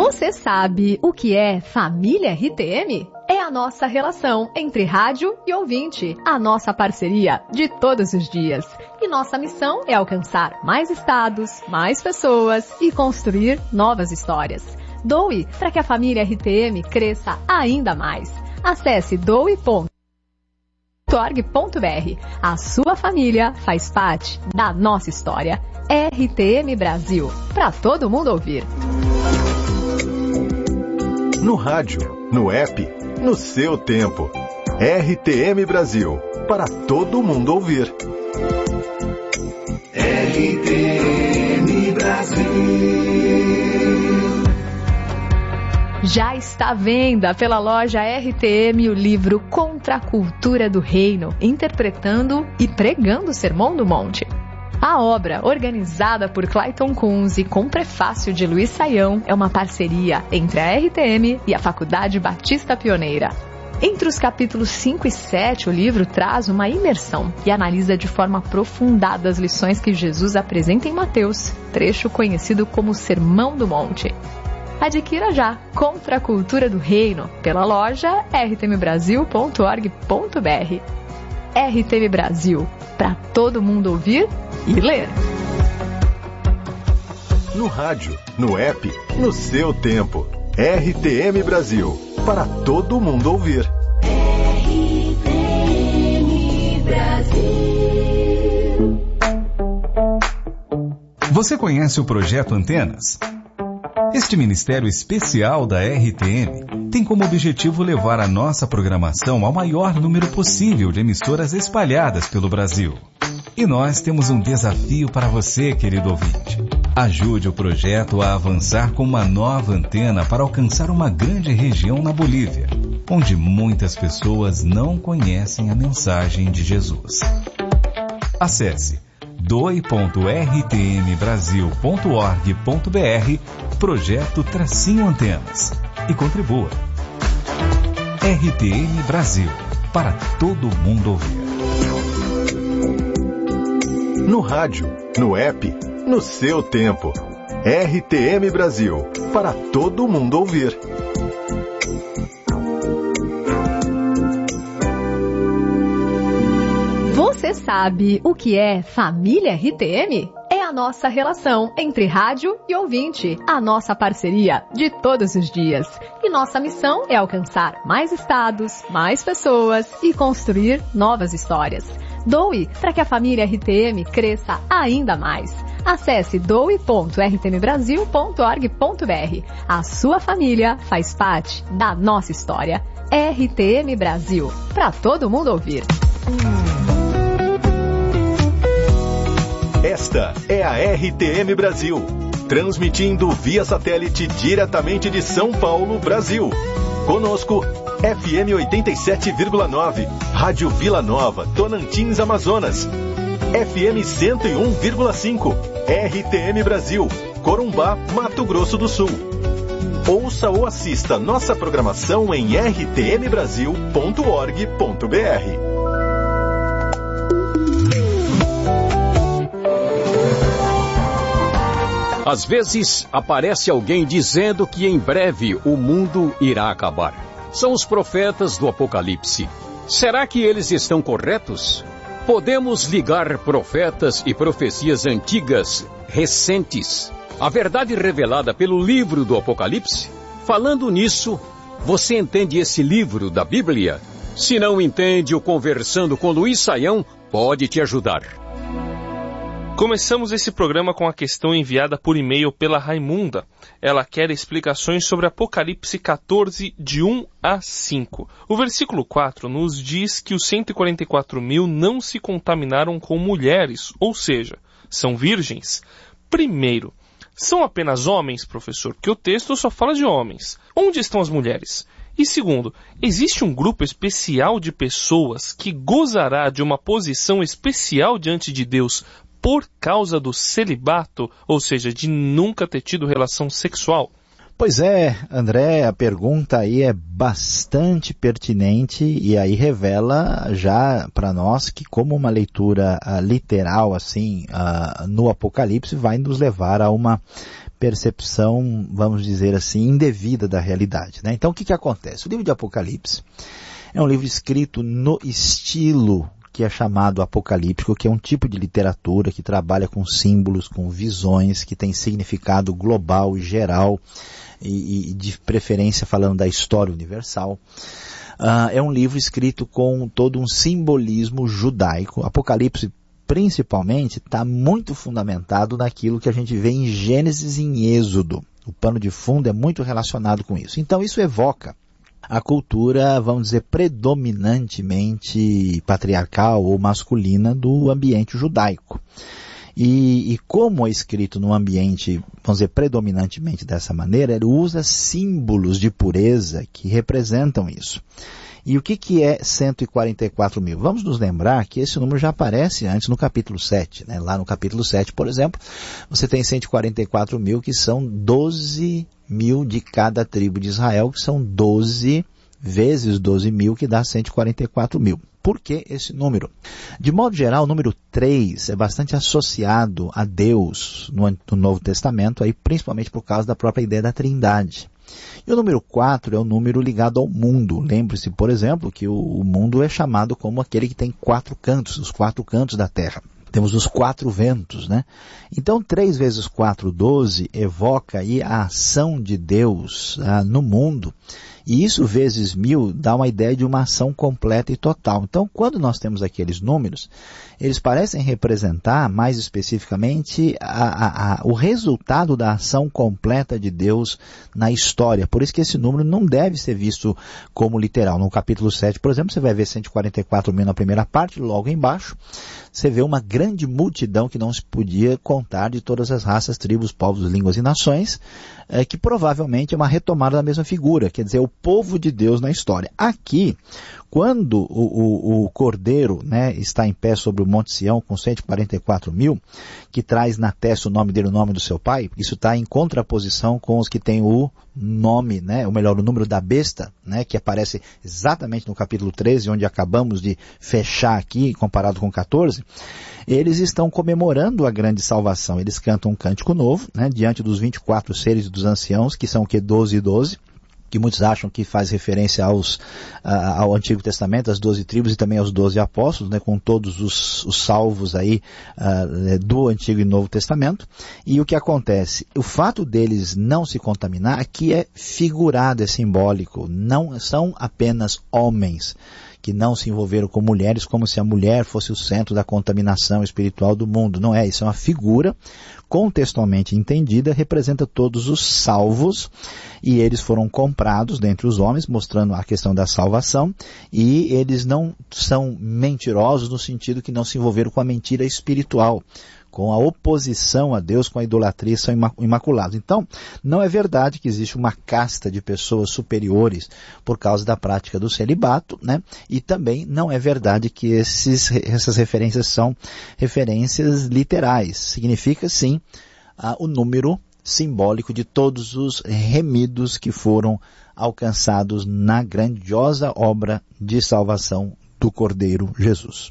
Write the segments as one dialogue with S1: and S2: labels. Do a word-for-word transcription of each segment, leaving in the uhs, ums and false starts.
S1: Você sabe o que é Família R T M? É a nossa relação entre rádio e ouvinte, a nossa parceria de todos os dias. E nossa missão é alcançar mais estados, mais pessoas e construir novas histórias. Doe para que a família R T M cresça ainda mais. Acesse doe ponto org ponto br. A sua família faz parte da nossa história. R T M Brasil, para todo mundo ouvir.
S2: No rádio, no app, no seu tempo. R T M Brasil, para todo mundo ouvir.
S3: R T M Brasil.
S1: Já está à venda pela loja R T M o livro Contra a Cultura do Reino, interpretando e pregando o Sermão do Monte. A obra, organizada por Clayton Kunz e com prefácio de Luiz Saião, é uma parceria entre a R T M e a Faculdade Batista Pioneira. Entre os capítulos cinco e sete, o livro traz uma imersão e analisa de forma aprofundada as lições que Jesus apresenta em Mateus, trecho conhecido como Sermão do Monte. Adquira já Contra a Cultura do Reino pela loja r t m brasil ponto org ponto br. R T M Brasil, para todo mundo ouvir e ler.
S2: No rádio, no app, no seu tempo. R T M Brasil, para todo mundo ouvir.
S3: R T M Brasil.
S4: Você conhece o Projeto Antenas? Este ministério especial da R T M tem como objetivo levar a nossa programação ao maior número possível de emissoras espalhadas pelo Brasil. E nós temos um desafio para você, querido ouvinte. Ajude o projeto a avançar com uma nova antena para alcançar uma grande região na Bolívia, onde muitas pessoas não conhecem a mensagem de Jesus. Acesse doe ponto r t m brasil ponto org ponto br Projeto Tracinho Antenas e contribua. R T M Brasil, para todo mundo ouvir.
S2: No rádio, no app, no seu tempo. R T M Brasil, para todo mundo ouvir.
S1: Você sabe o que é Família R T M? É a nossa relação entre rádio e ouvinte, a nossa parceria de todos os dias. E nossa missão é alcançar mais estados, mais pessoas e construir novas histórias. Doe para que a família R T M cresça ainda mais. Acesse doe ponto r t m brasil ponto org ponto br. A sua família faz parte da nossa história. R T M Brasil, para todo mundo ouvir.
S2: Esta é a R T M Brasil, transmitindo via satélite diretamente de São Paulo, Brasil. Conosco, F M oitenta e sete vírgula nove, Rádio Vila Nova, Tocantins, Amazonas. F M cento e um vírgula cinco, R T M Brasil, Corumbá, Mato Grosso do Sul. Ouça ou assista nossa programação em r t m brasil ponto org ponto br.
S5: Às vezes, aparece alguém dizendo que em breve o mundo irá acabar. São os profetas do Apocalipse. Será que eles estão corretos? Podemos ligar profetas e profecias antigas, recentes, à verdade revelada pelo livro do Apocalipse? Falando nisso, você entende esse livro da Bíblia? Se não entende, o Conversando com Luiz Saião pode te ajudar.
S6: Começamos esse programa com a questão enviada por e-mail pela Raimunda. Ela quer explicações sobre Apocalipse quatorze, de um a cinco. O versículo quatro nos diz que os cento e quarenta e quatro mil não se contaminaram com mulheres, ou seja, são virgens. Primeiro, são apenas homens, professor? Porque o texto só fala de homens. Onde estão as mulheres? E segundo, existe um grupo especial de pessoas que gozará de uma posição especial diante de Deus por causa do celibato, ou seja, de nunca ter tido relação sexual?
S7: Pois é, André, a pergunta aí é bastante pertinente e aí revela já para nós que como uma leitura uh, literal assim uh, no Apocalipse vai nos levar a uma percepção, vamos dizer assim, indevida da realidade, né? Então o que que acontece? O livro de Apocalipse é um livro escrito no estilo que é chamado apocalíptico, que é um tipo de literatura que trabalha com símbolos, com visões, que tem significado global e geral, e, e de preferência falando da história universal. Uh, é um livro escrito com todo um simbolismo judaico. Apocalipse, principalmente, está muito fundamentado naquilo que a gente vê em Gênesis e em Êxodo. O pano de fundo é muito relacionado com isso. Então isso evoca a cultura, vamos dizer, predominantemente patriarcal ou masculina do ambiente judaico. E, e como é escrito num ambiente, vamos dizer, predominantemente dessa maneira, ele usa símbolos de pureza que representam isso. E o que, que é cento e quarenta e quatro mil? Vamos nos lembrar que esse número já aparece antes no capítulo sete. Né? Lá no capítulo sete, por exemplo, você tem cento e quarenta e quatro mil, que são doze mil de cada tribo de Israel, que são doze vezes doze mil, que dá cento e quarenta e quatro mil. Por que esse número? De modo geral, o número três é bastante associado a Deus no, no Novo Testamento, aí, principalmente por causa da própria ideia da Trindade. E o número quatro é o número ligado ao mundo. Lembre-se, por exemplo, que o, o mundo é chamado como aquele que tem quatro cantos, os quatro cantos da terra. Temos os quatro ventos, né? Então, três vezes quatro, doze, evoca aí a ação de Deus ah, no mundo. E isso vezes mil dá uma ideia de uma ação completa e total. Então, quando nós temos aqueles números, eles parecem representar, mais especificamente, a, a, a, o resultado da ação completa de Deus na história. Por isso que esse número não deve ser visto como literal. No capítulo sete, por exemplo, você vai ver cento e quarenta e quatro mil na primeira parte, logo embaixo, você vê uma grande multidão que não se podia contar de todas as raças, tribos, povos, línguas e nações, é, que provavelmente é uma retomada da mesma figura, quer dizer, o povo de Deus na história. Aqui, quando o, o, o Cordeiro, né, está em pé sobre o Monte Sião com cento e quarenta e quatro mil, que traz na testa o nome dele, o nome do seu pai, isso está em contraposição com os que têm o nome, né, ou melhor, o número da besta, né, que aparece exatamente no capítulo treze, onde acabamos de fechar aqui, comparado com catorze, eles estão comemorando a grande salvação. Eles cantam um cântico novo, né, diante dos vinte e quatro seres dos anciãos, que são o que? doze e doze, que muitos acham que faz referência aos, uh, ao Antigo Testamento, às doze tribos e também aos doze apóstolos, né, com todos os, os salvos aí uh, do Antigo e Novo Testamento. E o que acontece? O fato deles não se contaminar aqui é figurado, é simbólico. Não são apenas homens que não se envolveram com mulheres, como se a mulher fosse o centro da contaminação espiritual do mundo. Não é, isso é uma figura contextualmente entendida, representa todos os salvos, e eles foram comprados dentre os homens, mostrando a questão da salvação, e eles não são mentirosos no sentido que não se envolveram com a mentira espiritual, com a oposição a Deus, com a idolatria, são imaculados. Então, não é verdade que existe uma casta de pessoas superiores por causa da prática do celibato, né? E também não é verdade que esses, essas referências são referências literais. Significa, sim, uh, o número simbólico de todos os remidos que foram alcançados na grandiosa obra de salvação do Cordeiro Jesus.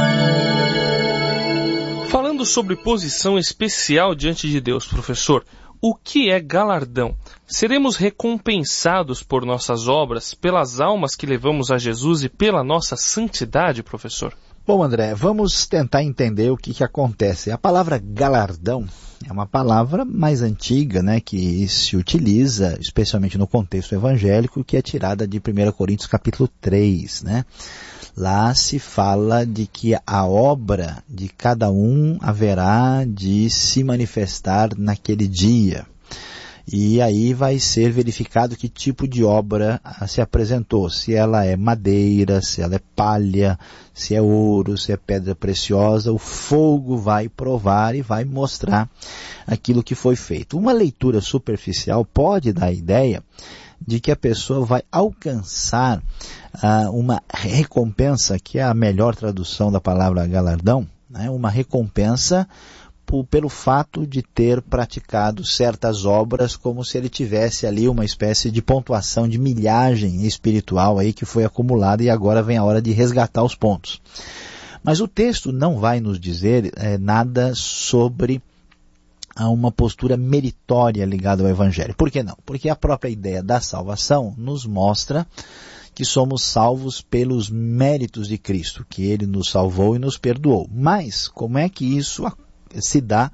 S6: Falando sobre posição especial diante de Deus, professor, o que é galardão? Seremos recompensados por nossas obras, pelas almas que levamos a Jesus e pela nossa santidade, professor?
S7: Bom, André, vamos tentar entender o que, que acontece. A palavra galardão é uma palavra mais antiga, né, que se utiliza, especialmente no contexto evangélico, que é tirada de primeira Coríntios capítulo três, né? Lá se fala de que a obra de cada um haverá de se manifestar naquele dia. E aí vai ser verificado que tipo de obra se apresentou. Se ela é madeira, se ela é palha, se é ouro, se é pedra preciosa. O fogo vai provar e vai mostrar aquilo que foi feito. Uma leitura superficial pode dar a ideia de que a pessoa vai alcançar uh, uma recompensa, que é a melhor tradução da palavra galardão, né? Uma recompensa por, pelo fato de ter praticado certas obras, como se ele tivesse ali uma espécie de pontuação de milhagem espiritual aí que foi acumulada, e agora vem a hora de resgatar os pontos. Mas o texto não vai nos dizer é, nada sobre a uma postura meritória ligada ao Evangelho. Por que não? Porque a própria ideia da salvação nos mostra que somos salvos pelos méritos de Cristo, que Ele nos salvou e nos perdoou. Mas como é que isso se dá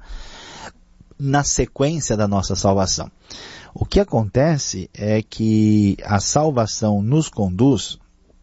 S7: na sequência da nossa salvação? O que acontece é que a salvação nos conduz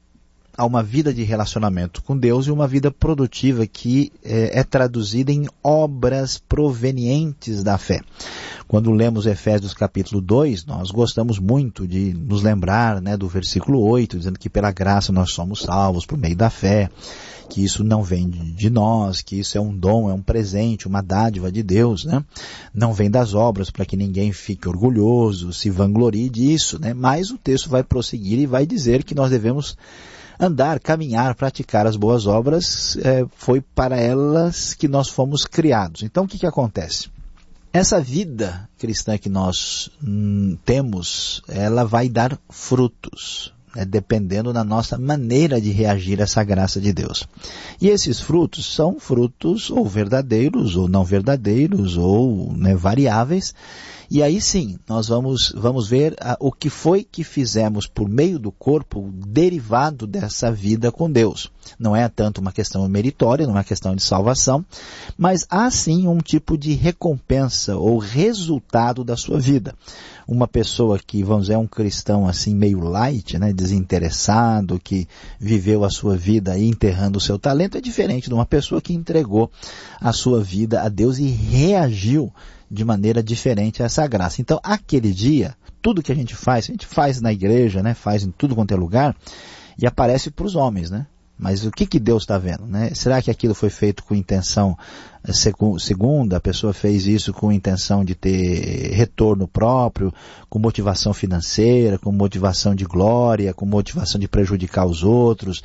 S7: a uma vida de relacionamento com Deus e uma vida produtiva que é, é traduzida em obras provenientes da fé. Quando lemos Efésios capítulo dois, nós gostamos muito de nos lembrar, né, do versículo oito, dizendo que pela graça nós somos salvos por meio da fé, que isso não vem de nós, que isso é um dom, é um presente, uma dádiva de Deus, né? Não vem das obras para que ninguém fique orgulhoso, se vanglorie disso, né? Mas o texto vai prosseguir e vai dizer que nós devemos andar, caminhar, praticar as boas obras, é, foi para elas que nós fomos criados. Então o que que acontece? Essa vida cristã que nós hum, temos, ela vai dar frutos, né, dependendo da nossa maneira de reagir a essa graça de Deus. E esses frutos são frutos ou verdadeiros, ou não verdadeiros, ou, né, variáveis. E aí sim, nós vamos, vamos ver a, o que foi que fizemos por meio do corpo derivado dessa vida com Deus. Não é tanto uma questão meritória, não é uma questão de salvação, mas há sim um tipo de recompensa ou resultado da sua vida. Uma pessoa que, vamos dizer, é um cristão assim meio light, né, desinteressado, que viveu a sua vida aí enterrando o seu talento, é diferente de uma pessoa que entregou a sua vida a Deus e reagiu de maneira diferente a essa graça. Então, aquele dia, tudo que a gente faz, a gente faz na igreja, né, faz em tudo quanto é lugar, e aparece para os homens, né? Mas o que que Deus está vendo, né? Será que aquilo foi feito com intenção segunda? A pessoa fez isso com intenção de ter retorno próprio, com motivação financeira, com motivação de glória, com motivação de prejudicar os outros,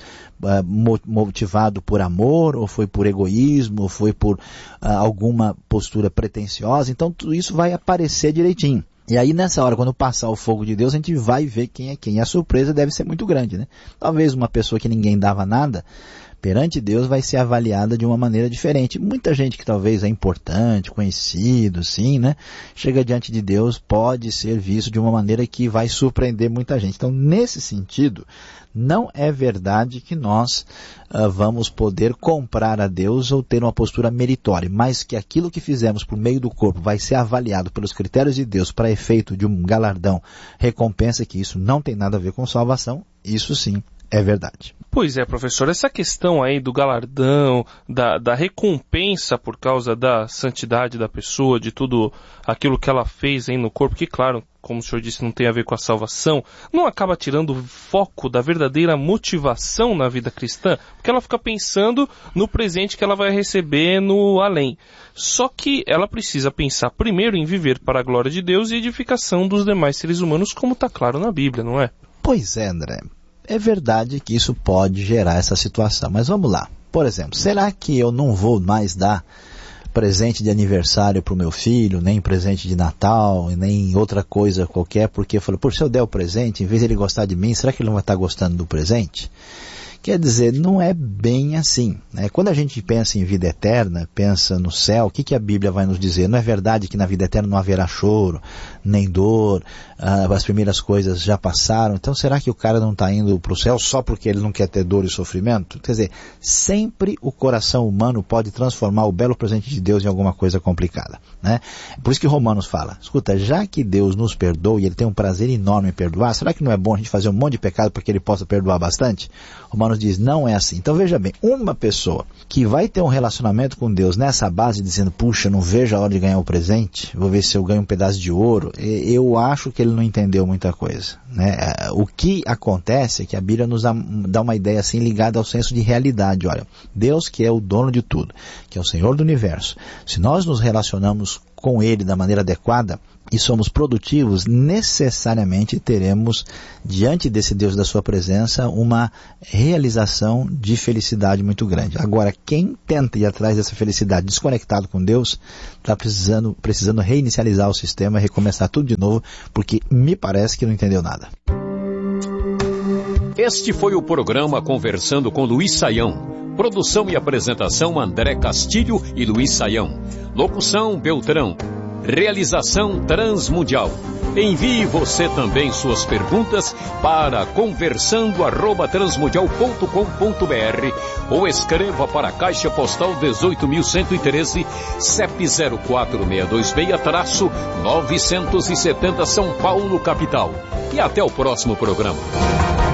S7: motivado por amor, ou foi por egoísmo, ou foi por alguma postura pretensiosa? Então tudo isso vai aparecer direitinho. E aí nessa hora, quando passar o fogo de Deus, a gente vai ver quem é quem. E a surpresa deve ser muito grande, né? Talvez uma pessoa que ninguém dava nada, perante Deus vai ser avaliada de uma maneira diferente. Muita gente que talvez é importante, conhecido, sim, né? Chega diante de Deus, pode ser visto de uma maneira que vai surpreender muita gente. Então, nesse sentido, não é verdade que nós uh, vamos poder comprar a Deus ou ter uma postura meritória, mas que aquilo que fizemos por meio do corpo vai ser avaliado pelos critérios de Deus para efeito de um galardão, recompensa, que isso não tem nada a ver com salvação, isso sim é verdade.
S6: Pois é, professor, essa questão aí do galardão, da, da recompensa por causa da santidade da pessoa, de tudo aquilo que ela fez aí no corpo, que claro, como o senhor disse, não tem a ver com a salvação, não acaba tirando o foco da verdadeira motivação na vida cristã, porque ela fica pensando no presente que ela vai receber no além. Só que ela precisa pensar primeiro em viver para a glória de Deus e edificação dos demais seres humanos, como está claro na Bíblia, não é?
S7: Pois é, André. É verdade que isso pode gerar essa situação, mas vamos lá. Por exemplo, será que eu não vou mais dar presente de aniversário para o meu filho, nem presente de Natal, nem outra coisa qualquer, porque eu falo, por se eu der o presente, em vez de ele gostar de mim, será que ele não vai estar gostando do presente? Quer dizer, não é bem assim, né? Quando a gente pensa em vida eterna, pensa no céu, o que que a Bíblia vai nos dizer? Não é verdade que na vida eterna não haverá choro, nem dor, ah, as primeiras coisas já passaram, então será que o cara não está indo para o céu só porque ele não quer ter dor e sofrimento? Quer dizer, sempre o coração humano pode transformar o belo presente de Deus em alguma coisa complicada, né? Por isso que Romanos fala, escuta, já que Deus nos perdoa e Ele tem um prazer enorme em perdoar, será que não é bom a gente fazer um monte de pecado para que Ele possa perdoar bastante? Romanos diz, não é assim. Então veja bem, uma pessoa que vai ter um relacionamento com Deus nessa base, dizendo, puxa, não vejo a hora de ganhar o presente, vou ver se eu ganho um pedaço de ouro, eu acho que ele não entendeu muita coisa, né? O que acontece é que a Bíblia nos dá uma ideia assim ligada ao senso de realidade. Olha, Deus que é o dono de tudo, que é o Senhor do universo, se nós nos relacionamos com Ele da maneira adequada e somos produtivos, necessariamente teremos, diante desse Deus da sua presença, uma realização de felicidade muito grande. Agora, quem tenta ir atrás dessa felicidade desconectado com Deus, está precisando, precisando reinicializar o sistema, recomeçar tudo de novo, porque me parece que não entendeu nada.
S5: Este foi o programa Conversando com Luiz Saião. Produção e apresentação André Castilho e Luiz Saião. Locução Beltrão. Realização Transmundial. Envie você também suas perguntas para conversando arroba transmundial ponto com ponto br ou escreva para a Caixa Postal dezoito mil cento e treze, C E P zero quatro seis dois seis, novecentos e setenta São Paulo, capital. E até o próximo programa.